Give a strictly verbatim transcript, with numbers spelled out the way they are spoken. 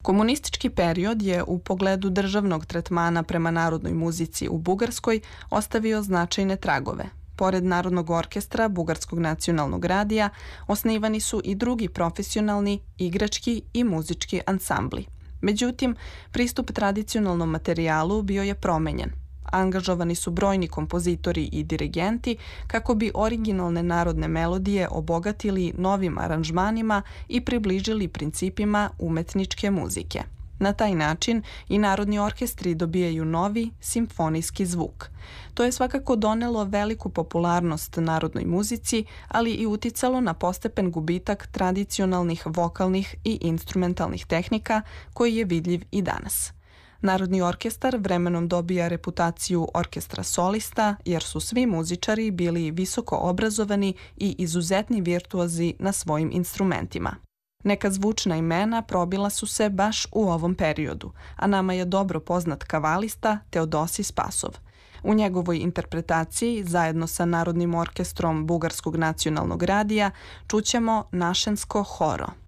Komunistički period je u pogledu državnog tretmana prema narodnoj muzici u Bugarskoj ostavio značajne tragove. Pored Narodnog orkestra Bugarskog nacionalnog radija, osnivani su i drugi profesionalni, igrački i muzički ansambli. Međutim, pristup tradicionalnom materijalu bio je promenjen. Angažovani su brojni kompozitori i dirigenti kako bi originalne narodne melodije obogatili novim aranžmanima i približili principima umetničke muzike. Na taj način i narodni orkestri dobijaju novi simfonijski zvuk. To je svakako donelo veliku popularnost narodnoj muzici, ali i uticalo na postepen gubitak tradicionalnih vokalnih i instrumentalnih tehnika koji je vidljiv i danas. Narodni orkestar vremenom dobija reputaciju orkestra solista jer su svi muzičari bili visoko obrazovani i izuzetni virtuozi na svojim instrumentima. Neka zvučna imena probila su se baš u ovom periodu, a nama je dobro poznat kavalista Teodosi Spasov. U njegovoj interpretaciji, zajedno sa Narodnim orkestrom Bugarskog nacionalnog radija, čućemo Našensko horo.